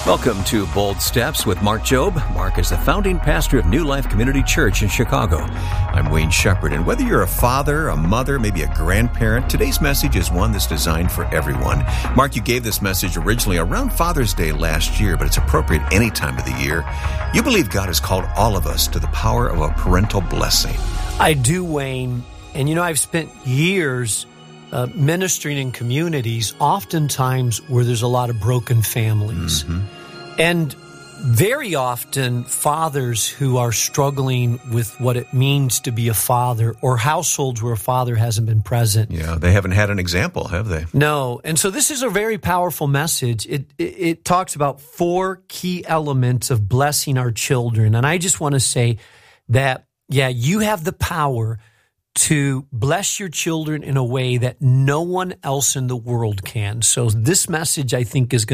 Welcome to Bold Steps with Mark Jobe. Mark is the founding pastor of New Life Community Church in Chicago. I'm Wayne Shepherd, and whether you're a father, a mother, maybe a grandparent, today's message is one that's designed for everyone. Mark, you gave this message originally around Father's Day last year, but it's appropriate any time of the year. You believe God has called all of us to the power of a parental blessing. I do, Wayne. And I've spent years ministering in communities, oftentimes where there's a lot of broken families. Mm-hmm. And very often fathers who are struggling with what it means to be a father, or households where a father hasn't been present. Yeah, they haven't had an example, have they? No. And so this is a very powerful message. It talks about 4 key elements of blessing our children. And I just want to say that, you have the power to bless your children in a way that no one else in the world can. So this message, I think, is going